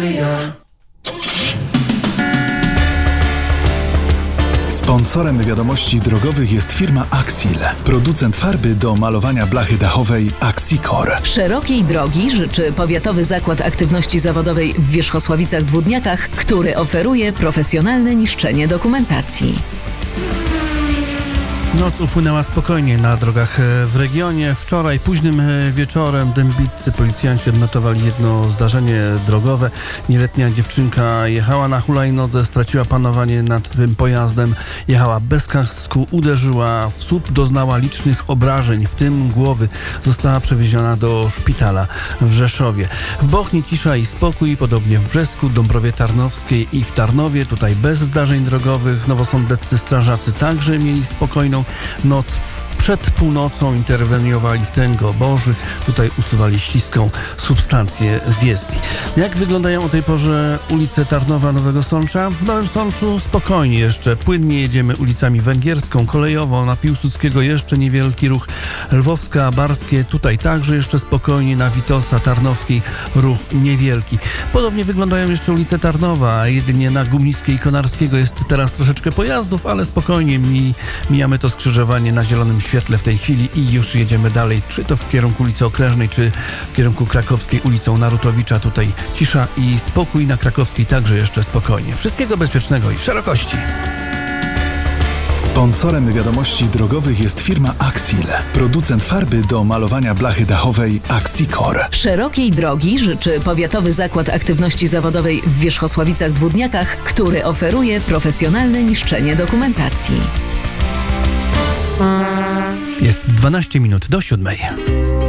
Sponsorem wiadomości drogowych jest firma Axil, producent farby do malowania blachy dachowej Axicor. Szerokiej drogi życzy Powiatowy Zakład Aktywności Zawodowej w Wierzchosławicach-Dwódniakach, który oferuje profesjonalne niszczenie dokumentacji. Noc upłynęła spokojnie na drogach w regionie. Wczoraj późnym wieczorem dębiccy policjanci odnotowali jedno zdarzenie drogowe. Nieletnia dziewczynka jechała na hulajnodze, straciła panowanie nad tym pojazdem, jechała bez kasku, uderzyła w słup, doznała licznych obrażeń, w tym głowy. Została przewieziona do szpitala w Rzeszowie. W Bochni cisza i spokój, podobnie w Brzesku, Dąbrowie Tarnowskiej i w Tarnowie. Tutaj bez zdarzeń drogowych. Nowosądeccy strażacy także mieli spokojną noc. Przed północą interweniowali w Tęgoborzy. Tutaj usuwali śliską substancję z jezdni. Jak wyglądają o tej porze ulice Tarnowa, Nowego Sącza? W Nowym Sączu spokojnie jeszcze. Płynnie jedziemy ulicami Węgierską, kolejową, na Piłsudskiego jeszcze niewielki ruch. Lwowska, Barskie, tutaj także jeszcze spokojnie. Na Witosa, Tarnowskiej ruch niewielki. Podobnie wyglądają jeszcze ulice Tarnowa. Jedynie na Gumnickiej i Konarskiego jest teraz troszeczkę pojazdów, ale spokojnie mijamy to skrzyżowanie na zielonym świetle w tej chwili i już jedziemy dalej, czy to w kierunku ulicy Okrężnej, czy w kierunku Krakowskiej ulicą Narutowicza. Tutaj cisza i spokój, na Krakowskiej także jeszcze spokojnie. Wszystkiego bezpiecznego i szerokości. Sponsorem wiadomości drogowych jest firma Axil, producent farby do malowania blachy dachowej Axicor. Szerokiej drogi życzy Powiatowy Zakład Aktywności Zawodowej w Wierzchosławicach-Dwódniakach, który oferuje profesjonalne niszczenie dokumentacji. Jest 12 minut do 7.